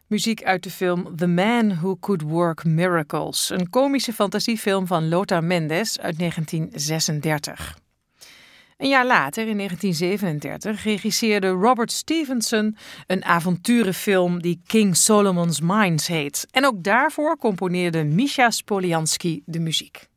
Muziek uit de film The Man Who Could Work Miracles, een komische fantasiefilm van Lothar Mendes uit 1936. Een jaar later, in 1937, regisseerde Robert Stevenson een avonturenfilm die King Solomon's Mines heet. En ook daarvoor componeerde Misha Spoliansky de muziek.